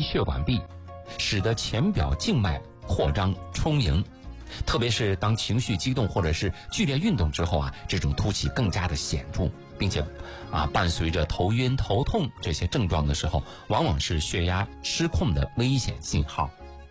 血管壁，使得浅表静脉扩张充盈。特别是当情绪激动或者是剧烈运动之后啊，这种凸起更加的显著，并且伴随着头晕头痛这些症状的时候，往往是血压失控的危险信号。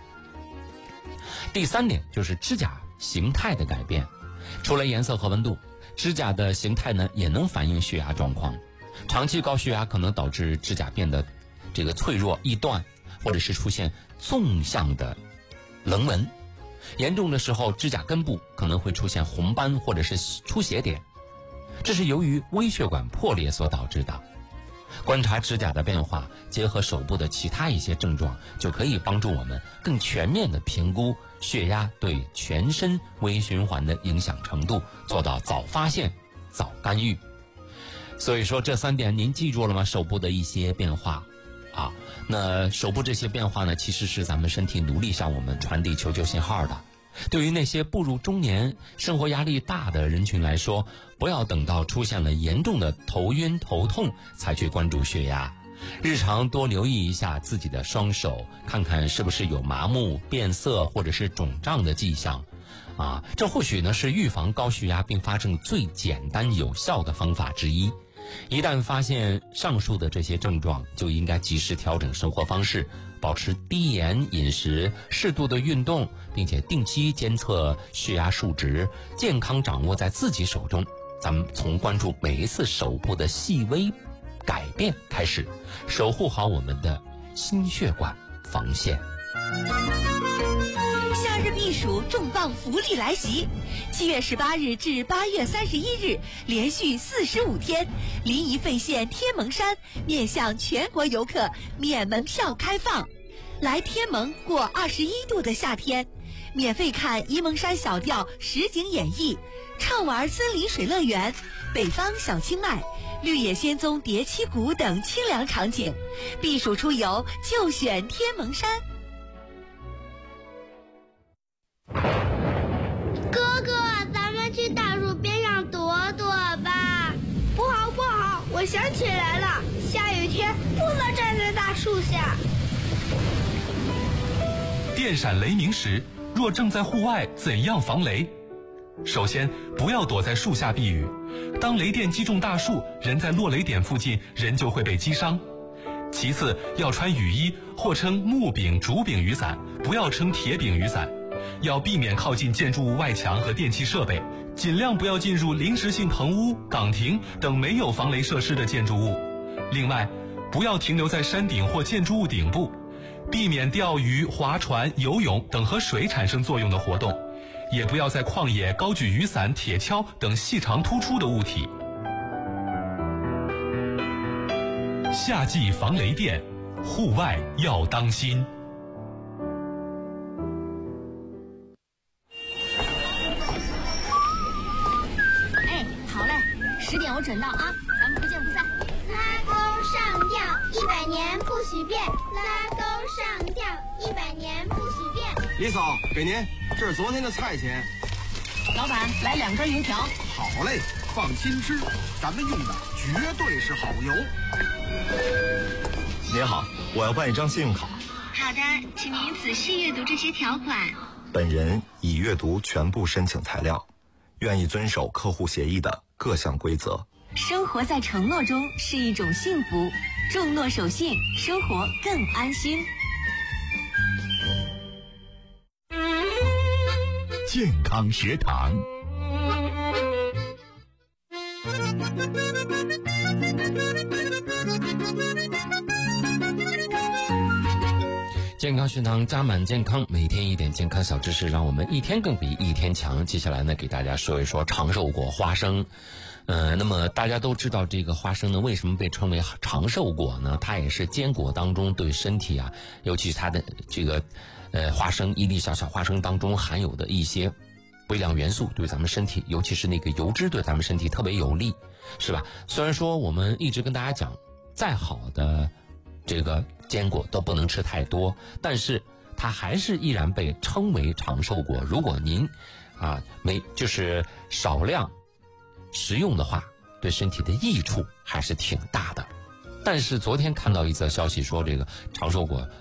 第3点就是指甲形态的改变，除了颜色和温度，指甲的形态呢也能反映血压状况。长期高血压可能导致指甲变得这个脆弱易断，或者是出现纵向的棱纹，严重的时候指甲根部可能会出现红斑或者是出血点，这是由于微血管破裂所导致的。观察指甲的变化，结合手部的其他一些症状，就可以帮助我们更全面的评估血压对全身微循环的影响程度，做到早发现早干预。所以说这3点您记住了吗？手部的一些变化那手部这些变化呢，其实是咱们身体努力向我们传递求救信号的。对于那些步入中年、生活压力大的人群来说，不要等到出现了严重的头晕头痛才去关注血压，日常多留意一下自己的双手，看看是不是有麻木、变色或者是肿胀的迹象这或许呢是预防高血压并发症最简单有效的方法之一。一旦发现上述的这些症状，就应该及时调整生活方式，保持低盐饮食，适度的运动，并且定期监测血压数值，健康掌握在自己手中。咱们从关注每一次手部的细微改变开始，守护好我们的心血管防线。 夏日避暑重磅福利来袭！7月18日至8月31日，连续45天，临沂费县天门山面向全国游客免门票开放。来天门过21度的夏天，免费看沂蒙山小调实景演绎，畅玩森林水乐园、北方小清迈、绿野仙踪叠七谷等清凉场景。避暑出游就选天门山。 哥哥，咱们去大树边上躲躲吧。不好不好，我想起来了，下雨天不能站在大树下。 电闪雷鸣时，若正在户外，怎样防雷？首先，不要躲在树下避雨。当雷电击中大树，人在落雷点附近，人就会被击伤。其次，要穿雨衣，或称木柄、竹柄雨伞，不要称铁柄雨伞。要避免靠近建筑物外墙和电气设备，尽量不要进入临时性棚屋、岗亭等没有防雷设施的建筑物。另外，不要停留在山顶或建筑物顶部，避免钓鱼、划船、游泳等和水产生作用的活动，也不要在旷野高举雨伞、铁锹等细长突出的物体。夏季防雷电，户外要当心。 10点我准到啊，咱们不见不散。 拉钩上吊，100年不许变。拉钩上吊，100年不许变。 李嫂，给您，这是昨天的菜钱。 老板，来2根油条。 好嘞，放心吃，咱们用的绝对是好油。 您好，我要办一张信用卡。 好的，请您仔细阅读这些条款。 本人已阅读全部申请材料，愿意遵守客户协议的各项规则。 生活在承诺中是一种幸福，重诺守信，生活更安心。 健康学堂。 健康学堂加满健康，每天一点健康小知识，让我们一天更比一天强。接下来呢，给大家说一说长寿果花生。那么大家都知道这个花生呢，为什么被称为长寿果呢？它也是坚果当中对身体啊，尤其是它的这个花生一粒小小花生当中含有的一些微量元素，对咱们身体，尤其是那个油脂对咱们身体特别有利，是吧？虽然说我们一直跟大家讲，再好的这个坚果都不能吃太多，但是它还是依然被称为长寿果。如果您就是少量食用的话，对身体的益处还是挺大的。但是昨天看到一则消息说，这个长寿果花生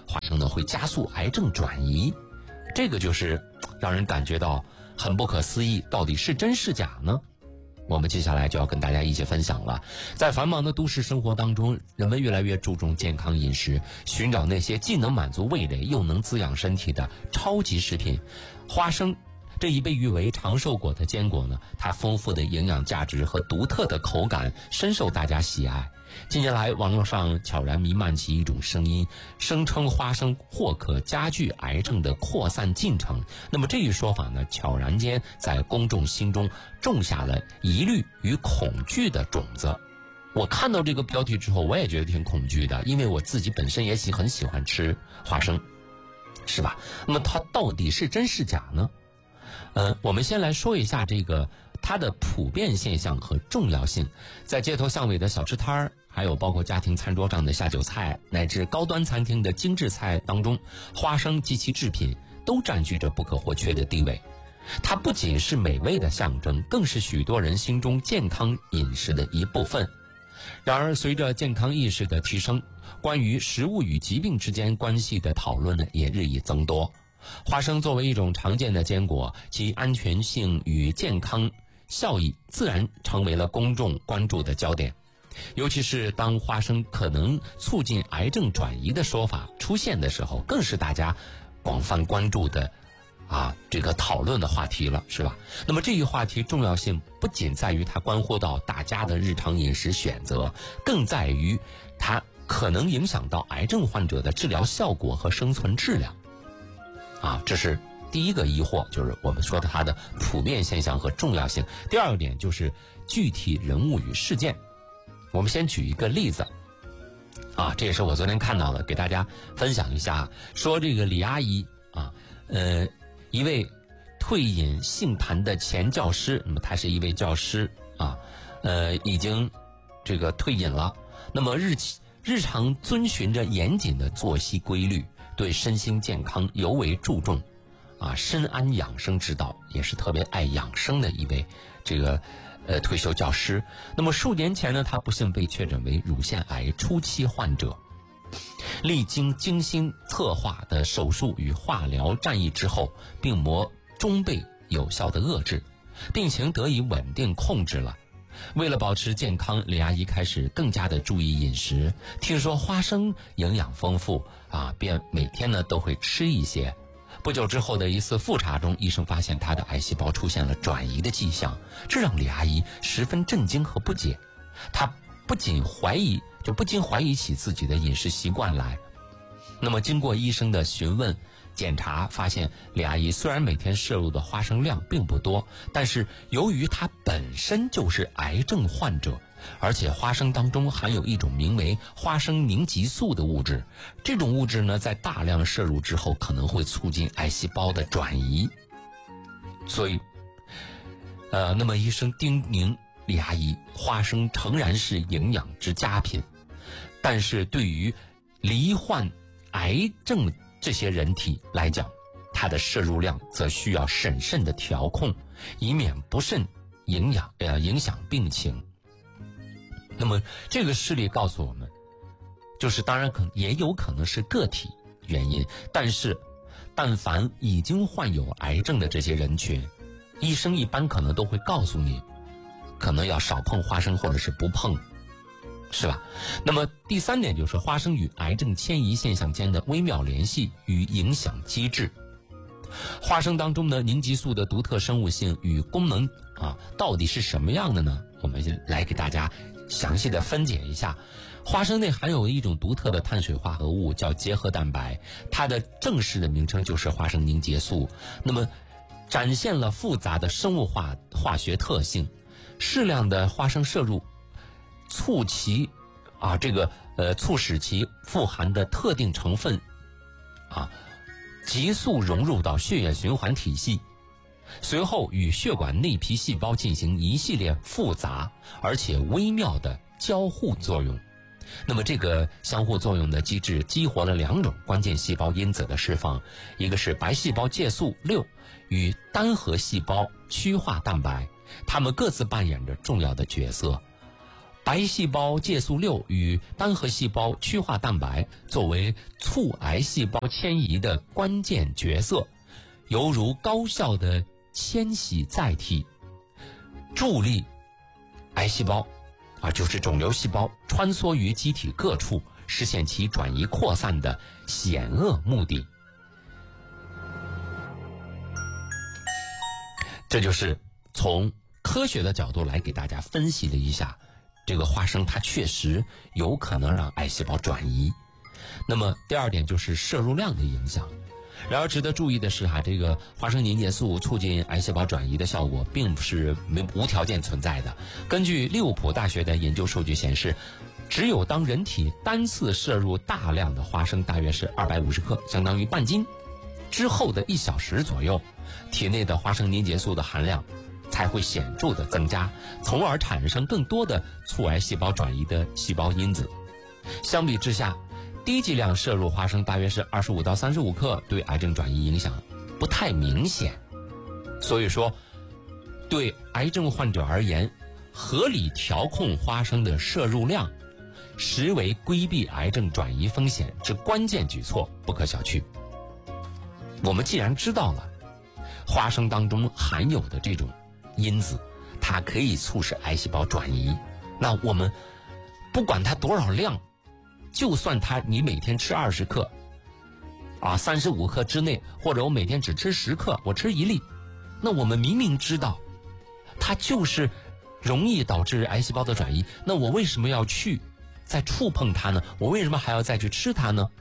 会加速癌症转移，这个就是让人感觉到很不可思议，到底是真是假呢？我们接下来就要跟大家一起分享了。在繁忙的都市生活当中，人们越来越注重健康饮食，寻找那些既能满足味蕾又能滋养身体的超级食品。花生这一被誉为长寿果的坚果呢，它丰富的营养价值和独特的口感深受大家喜爱。近年来，网络上悄然弥漫起一种声音，声称花生或可加剧癌症的扩散进程。那么这一说法呢，悄然间在公众心中种下了疑虑与恐惧的种子。我看到这个标题之后，我也觉得挺恐惧的，因为我自己本身也很喜欢吃花生，是吧？那么它到底是真是假呢？我们先来说一下这个它的普遍现象和重要性。在街头巷尾的小吃摊儿，还有包括家庭餐桌上的下酒菜，乃至高端餐厅的精致菜当中，花生及其制品都占据着不可或缺的地位。它不仅是美味的象征，更是许多人心中健康饮食的一部分。然而，随着健康意识的提升，关于食物与疾病之间关系的讨论呢，也日益增多。花生作为一种常见的坚果，其安全性与健康效益自然成为了公众关注的焦点。尤其是当花生可能促进癌症转移的说法出现的时候，更是大家广泛关注的这个讨论的话题了，是吧？那么这一话题重要性不仅在于它关乎到大家的日常饮食选择，更在于它可能影响到癌症患者的治疗效果和生存质量。这是第一个疑惑，就是我们说的它的普遍现象和重要性。第二个点就是具体人物与事件。我们先举一个例子，这也是我昨天看到的，给大家分享一下。说这个李阿姨一位退隐杏坛的前教师，那么她是一位教师已经这个退隐了。那么日常遵循着严谨的作息规律，对身心健康尤为注重，深谙养生之道，也是特别爱养生的一位这个退休教师。那么数年前呢，他不幸被确诊为乳腺癌初期患者，历经精心策划的手术与化疗战役之后，病魔终被有效的遏制，病情得以稳定控制了。为了保持健康，李阿姨开始更加的注意饮食。听说花生营养丰富便每天呢都会吃一些。不久之后的一次复查中，医生发现她的癌细胞出现了转移的迹象，这让李阿姨十分震惊和不解。她不禁怀疑起自己的饮食习惯来。那么经过医生的询问检查，发现李阿姨虽然每天摄入的花生量并不多，但是由于她本身就是癌症患者，而且花生当中含有一种名为花生凝集素的物质，这种物质呢在大量摄入之后可能会促进癌细胞的转移。所以那么医生叮咛李阿姨，花生诚然是营养之佳品，但是对于罹患癌症这些人体来讲，它的摄入量则需要审慎的调控，以免不慎影响病情。那么这个事例告诉我们，就是当然也有可能是个体原因，但是但凡已经患有癌症的这些人群，医生一般可能都会告诉你，可能要少碰花生或者是不碰，是吧？那么第三点就是花生与癌症迁移现象间的微妙联系与影响机制。花生当中的凝集素的独特生物性与功能到底是什么样的呢？我们来给大家详细的分解一下。花生内含有一种独特的碳水化合物叫结合蛋白，它的正式的名称就是花生凝结素。那么展现了复杂的生物化学特性，适量的花生摄入促使其富含的特定成分急速融入到血液循环体系，随后与血管内皮细胞进行一系列复杂而且微妙的交互作用。那么这个相互作用的机制激活了两种关键细胞因子的释放，一个是白细胞介素6与单核细胞趋化蛋白，它们各自扮演着重要的角色。 癌细胞介素6与单核细胞趋化蛋白作为促癌细胞迁移的关键角色，犹如高效的迁徙载体，助力癌细胞就是肿瘤细胞穿梭于机体各处，实现其转移扩散的险恶目的。这就是从科学的角度来给大家分析了一下，这个花生它确实有可能让癌细胞转移。那么第二点就是摄入量的影响。然而值得注意的是这个花生凝结素促进癌细胞转移的效果并不是无条件存在的。根据利物浦大学的研究数据显示，只有当人体单次摄入大量的花生，大约是250克，相当于半斤之后的1小时左右，体内的花生凝结素的含量才会显著的增加，从而产生更多的促癌细胞转移的细胞因子。相比之下，低剂量摄入花生大约是25到35克，对癌症转移影响不太明显。所以说，对癌症患者而言，合理调控花生的摄入量，实为规避癌症转移风险之关键举措，不可小觑。我们既然知道了花生当中含有的这种因子，它可以促使癌细胞转移，那我们不管它多少量，就算你每天吃20克35克之内，或者我每天只吃10克，我吃1粒，那我们明明知道它就是容易导致癌细胞的转移，那我为什么要去再触碰它呢？我为什么还要再去吃它呢？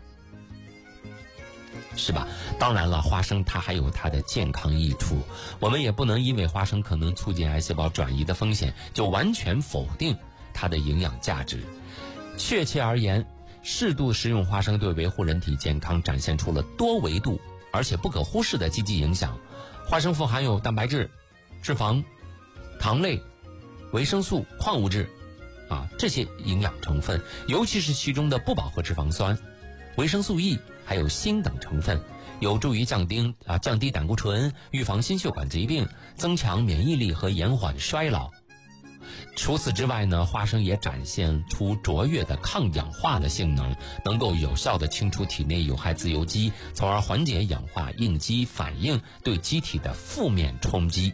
是吧？当然了，花生它还有它的健康益处，我们也不能因为花生可能促进癌细胞转移的风险，就完全否定它的营养价值。确切而言，适度食用花生对维护人体健康展现出了多维度而且不可忽视的积极影响。花生富含有蛋白质、脂肪、糖类、维生素、矿物质这些营养成分，尤其是其中的不饱和脂肪酸、维生素 E 还有锌等成分，有助于降低胆固醇，预防心血管疾病，增强免疫力和延缓衰老。除此之外呢，花生也展现出卓越的抗氧化的性能，能够有效地清除体内有害自由基，从而缓解氧化应激反应对机体的负面冲击。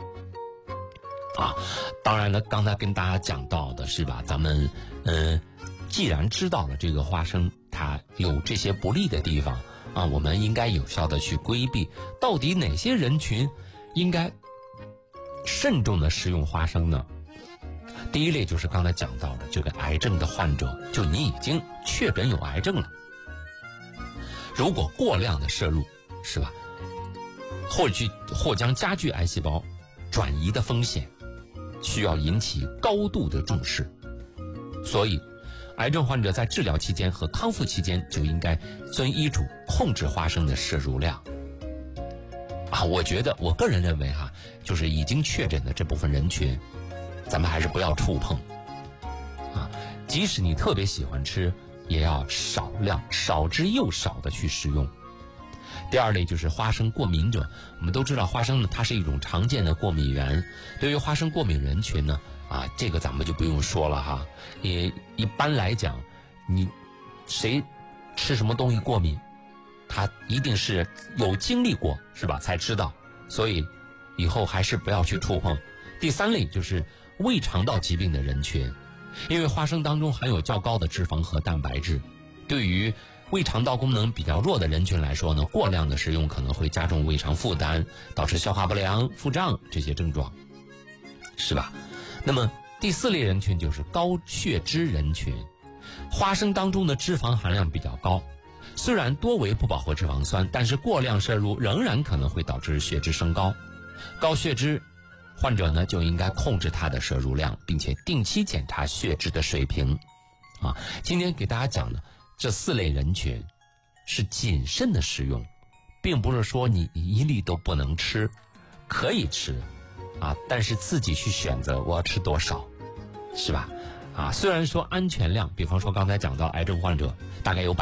当然了，刚才跟大家讲到的是吧，咱们既然知道了这个花生它有这些不利的地方我们应该有效的去规避。到底哪些人群应该慎重的食用花生呢？第一类就是刚才讲到的这个癌症的患者，就你已经确诊有癌症了，如果过量的摄入是吧，或将加剧癌细胞转移的风险，需要引起高度的重视。所以癌症患者在治疗期间和康复期间就应该遵医嘱控制花生的摄入量。我觉得我个人认为就是已经确诊的这部分人群，咱们还是不要触碰即使你特别喜欢吃，也要少量少之又少的去食用。第二类就是花生过敏者。我们都知道花生呢，它是一种常见的过敏源。对于花生过敏人群呢这个咱们就不用说了也一般来讲，你谁吃什么东西过敏，他一定是有经历过是吧才知道，所以以后还是不要去触碰。第三类就是胃肠道疾病的人群，因为花生当中含有较高的脂肪和蛋白质，对于胃肠道功能比较弱的人群来说呢，过量的食用可能会加重胃肠负担，导致消化不良、腹胀这些症状，是吧？那么第四类人群就是高血脂人群。花生当中的脂肪含量比较高，虽然多为不饱和脂肪酸，但是过量摄入仍然可能会导致血脂升高。高血脂患者呢就应该控制它的摄入量，并且定期检查血脂的水平。今天给大家讲的这四类人群是谨慎的食用，并不是说你一粒都不能吃，可以吃但是自己去选择我要吃多少，是吧？虽然说安全量，比方说刚才讲到癌症患者大概有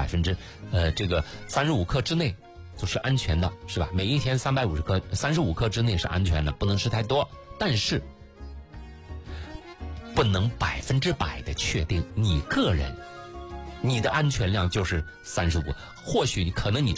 35克之内就是安全的，是吧？每一天35克之内是安全的，不能吃太多。但是不不能100%的确定你个人，你的安全量就是35，或许可能你